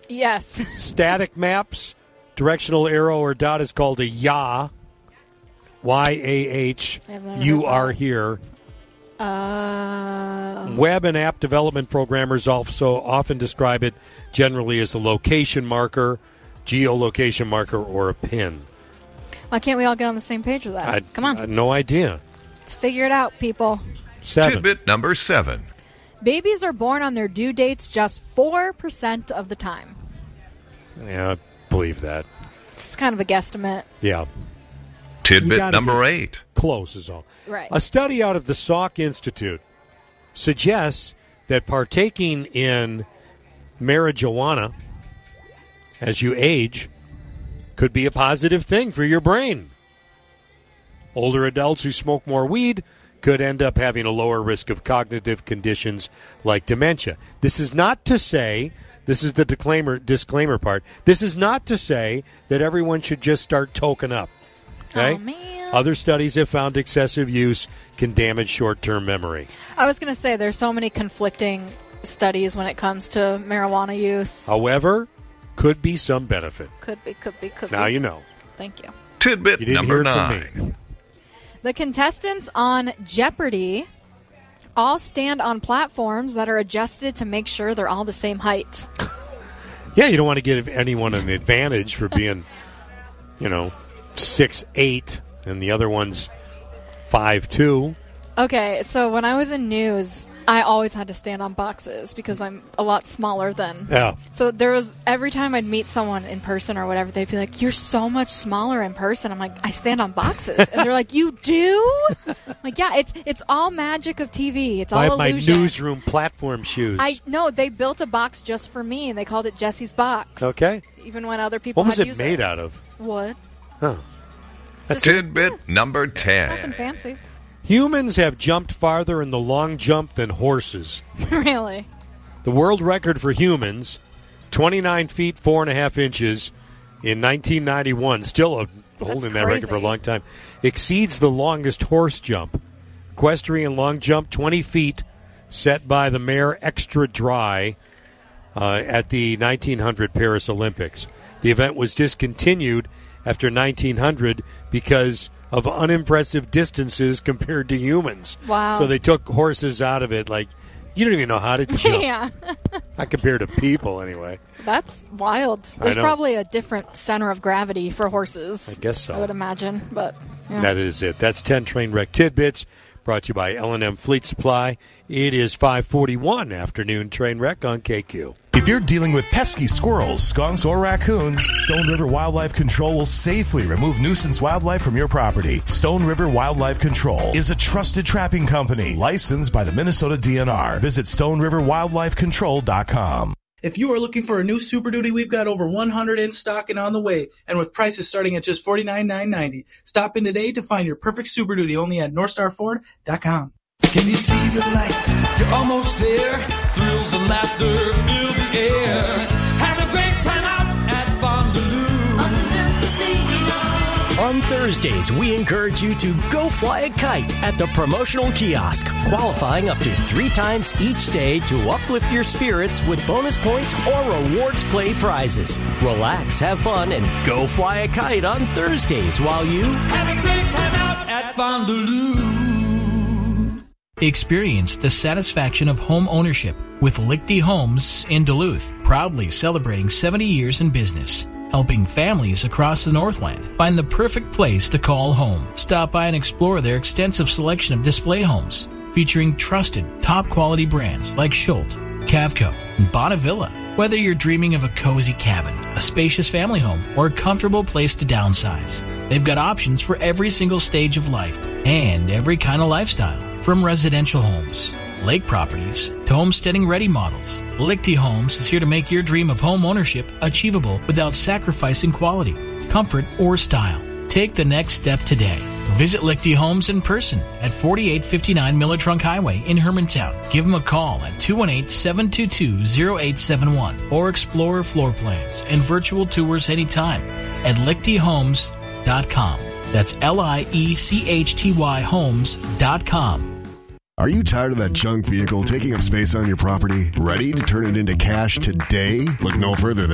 Yes. Static maps, directional arrow or dot is called a YAH. YAH. You are here. Web and app development programmers also often describe it generally as a location marker, geolocation marker, or a pin. Why can't we all get on the same page with that? Come on. I had no idea. Let's figure it out, people. 7. Tidbit number 7. Babies are born on their due dates just 4% of the time. Yeah, I believe that. It's kind of a guesstimate. Yeah. Tidbit number 8. Close is all. Right. A study out of the Salk Institute suggests that partaking in marijuana as you age could be a positive thing for your brain. Older adults who smoke more weed could end up having a lower risk of cognitive conditions like dementia. This is not to say, this is the disclaimer part, this is not to say that everyone should just start toking up. Okay? Oh, man. Other studies have found excessive use can damage short-term memory. I was going to say there's so many conflicting studies when it comes to marijuana use. However, could be some benefit. Could be. Now you know. Thank you. Tidbit You didn't number hear it from 9. me. The contestants on Jeopardy all stand on platforms that are adjusted to make sure they're all the same height. Yeah, you don't want to give anyone an advantage for being, 6'8", and the other one's 5'2". Okay, so when I was in news, I always had to stand on boxes because I'm a lot smaller than. Yeah. So there was, every time I'd meet someone in person or whatever, they'd be like, "You're so much smaller in person." I'm like, "I stand on boxes." And they're like, "You do?" I'm like, yeah, it's all magic of TV. It's all I have illusion. my newsroom platform shoes. I know, they built a box just for me, and they called it Jesse's Box. Okay. Even when other people What was had it used made out of? Wood. Huh. Tidbit number 10. Nothing fancy. Humans have jumped farther in the long jump than horses. Really? The world record for humans, 29 feet, 4.5 inches in 1991, still holding that record for a long time, exceeds the longest horse jump. Equestrian long jump, 20 feet, set by the mare Extra Dry at the 1900 Paris Olympics. The event was discontinued after 1900 because of unimpressive distances compared to humans. Wow. So they took horses out of it. Like, you don't even know how to jump. Yeah. Not compared to people, anyway. That's wild. There's know. probably a different center of gravity for horses. I guess so. I would imagine, but yeah. That is it. That's 10 train wreck tidbits brought to you by L&M Fleet Supply. It is 5:41 afternoon train wreck on KQ. If you're dealing with pesky squirrels, skunks, or raccoons, Stone River Wildlife Control will safely remove nuisance wildlife from your property. Stone River Wildlife Control is a trusted trapping company licensed by the Minnesota DNR. Visit StoneRiverWildlifeControl.com. If you are looking for a new Super Duty, we've got over 100 in stock and on the way, and with prices starting at just $49,990. Stop in today to find your perfect Super Duty only at NorthstarFord.com. Can you see the lights? You're almost there. Thrills and laughter fill the air. Have a great time out at Bondaloo. On Thursdays, we encourage you to go fly a kite at the promotional kiosk, qualifying up to 3 times each day to uplift your spirits with bonus points or rewards play prizes. Relax, have fun, and go fly a kite on Thursdays while you have a great time out at Bondaloo. Experience the satisfaction of home ownership with Lichty Homes in Duluth, proudly celebrating 70 years in business, helping families across the Northland find the perfect place to call home. Stop by and explore their extensive selection of display homes, featuring trusted, top-quality brands like Schultz, Cavco, and Bonnevilla. Whether you're dreaming of a cozy cabin, a spacious family home, or a comfortable place to downsize, they've got options for every single stage of life and every kind of lifestyle. From residential homes, lake properties, to homesteading-ready models, Lichty Homes is here to make your dream of home ownership achievable without sacrificing quality, comfort, or style. Take the next step today. Visit Lichty Homes in person at 4859 Miller Trunk Highway in Hermantown. Give them a call at 218-722-0871 or explore floor plans and virtual tours anytime at lichtyhomes.com. That's LIECHTY homes.com. Are you tired of that junk vehicle taking up space on your property? Ready to turn it into cash today? Look no further than